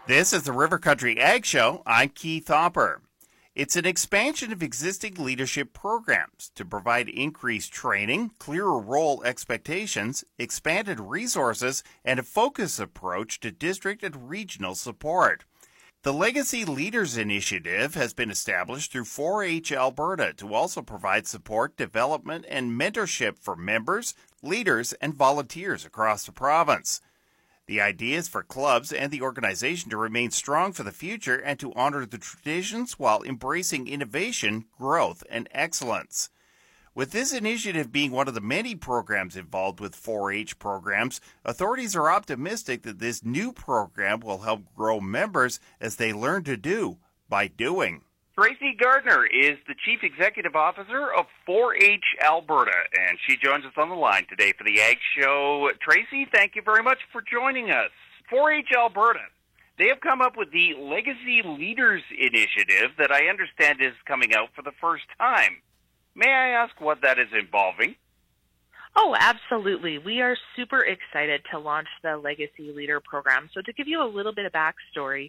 This is the River Country Ag Show. I'm Keith Hopper. It's an expansion of existing leadership programs to provide increased training, clearer role expectations, expanded resources, and a focused approach to district and regional support. The Legacy Leaders Initiative has been established through 4-H Alberta to also provide support, development, and mentorship for members, leaders, and volunteers across the province. The idea is for clubs and the organization to remain strong for the future and to honor the traditions while embracing innovation, growth, and excellence. With this initiative being one of the many programs involved with 4-H programs, authorities are optimistic that this new program will help grow members as they learn to do by doing. Tracy Gardner is the Chief Executive Officer of 4-H Alberta, and she joins us on the line today for the Ag Show. Tracy, thank you very much for joining us. 4-H Alberta, they have come up with the Legacy Leaders Initiative that I understand is coming out for the first time. May I ask what that is involving? Oh, absolutely. We are super excited to launch the Legacy Leader Program. So to give you a little bit of backstory,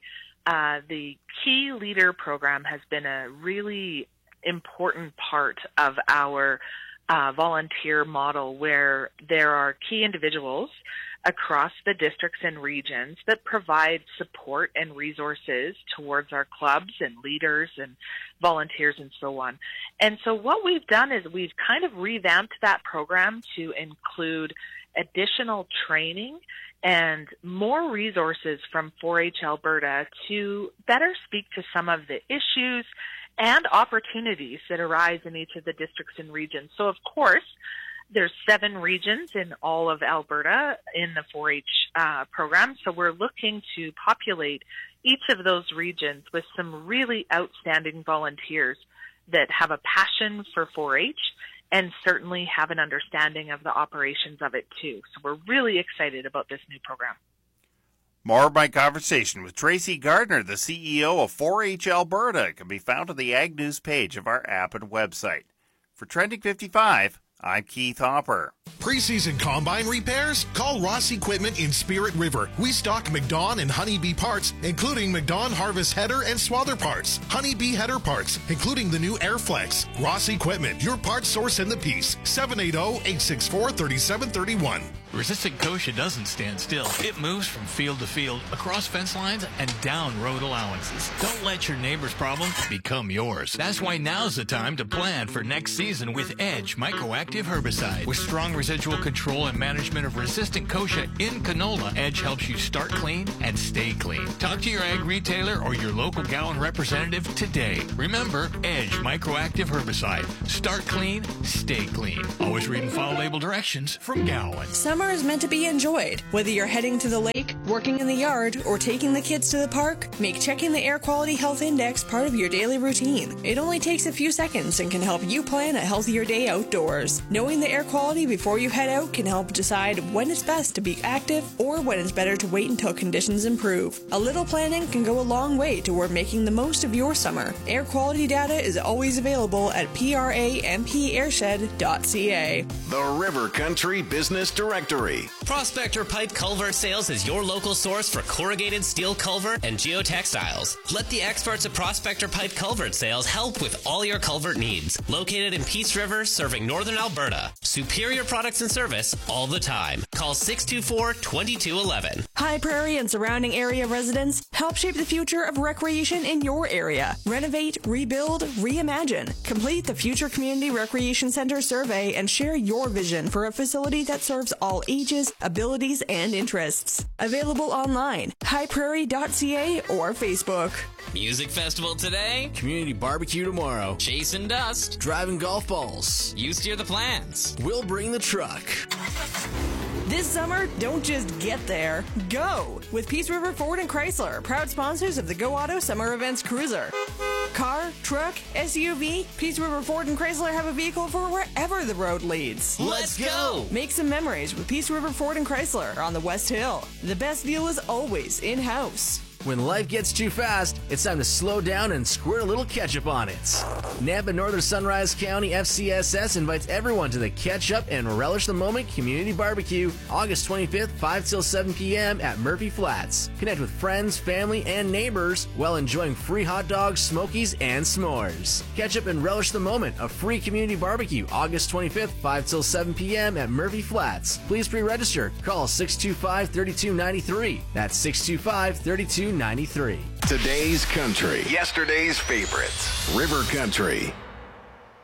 the Key Leader Program has been a really important part of our volunteer model, where there are key individuals across the districts and regions that provide support and resources towards our clubs and leaders and volunteers and so on. And so what we've done is we've kind of revamped that program to include additional training and more resources from 4-H Alberta to better speak to some of the issues and opportunities that arise in each of the districts and regions. So, of course, there's 7 regions in all of Alberta in the 4-H program, so we're looking to populate each of those regions with some really outstanding volunteers that have a passion for 4-H and certainly have an understanding of the operations of it too. So we're really excited about this new program. More of my conversation with Tracy Gardner, the CEO of 4-H Alberta, can be found on the Ag News page of our app and website. For Trending 55, I'm Keith Hopper. Preseason combine repairs? Call Ross Equipment in Spirit River. We stock McDon and Honeybee parts, including McDon Harvest header and swather parts, Honeybee header parts, including the new Airflex. Ross Equipment, your parts source in the piece. 780-864-3731. Resistant Kochia doesn't stand still. It moves from field to field, across fence lines, and down road allowances. Don't let your neighbor's problem become yours. That's why now's the time to plan for next season with Edge Microactive Herbicide. With strong residual control and management of resistant kochia in canola, Edge helps you start clean and stay clean. Talk to your ag retailer or your local Gowan representative today. Remember, Edge Microactive Herbicide. Start clean, stay clean. Always read and follow label directions from Gowan. Summer is meant to be enjoyed. Whether you're heading to the lake, working in the yard, or taking the kids to the park, make checking the Air Quality Health Index part of your daily routine. It only takes a few seconds and can help you plan a healthier day outdoors. Knowing the air quality before you head out can help decide when it's best to be active or when it's better to wait until conditions improve. A little planning can go a long way toward making the most of your summer. Air quality data is always available at prampairshed.ca. The River Country Business Directory. Prospector Pipe Culvert Sales is your local source for corrugated steel culvert and geotextiles. Let the experts at Prospector Pipe Culvert Sales help with all your culvert needs. Located in Peace River, serving northern Alberta. Superior products and service all the time. Call 624-2211. High Prairie and surrounding area residents, help shape the future of recreation in your area. Renovate, rebuild, reimagine. Complete the Future Community Recreation Center survey and share your vision for a facility that serves all ages, abilities, and interests. Available online, highprairie.ca or Facebook. Music festival today. Community barbecue tomorrow. Chasing dust. Driving golf balls. You steer the plans. We'll bring the truck. This summer, don't just get there. Go! With Peace River Ford and Chrysler, proud sponsors of the Go Auto Summer Events Cruiser. Car, truck, SUV, Peace River Ford and Chrysler have a vehicle for wherever the road leads. Let's go! Make some memories with Peace River Ford and Chrysler on the West Hill. The best deal is always in-house. When life gets too fast, it's time to slow down and squirt a little ketchup on it. Nampa Northern Sunrise County FCSS invites everyone to the Catch Up and Relish the Moment Community Barbecue, August 25th, 5 till 7 p.m. at Murphy Flats. Connect with friends, family, and neighbors while enjoying free hot dogs, smokies, and s'mores. Catch Up and Relish the Moment, a free community barbecue, August 25th, 5 till 7 p.m. at Murphy Flats. Please pre-register. Call 625-3293. That's 625-3293. Today's country, yesterday's favorites. River Country.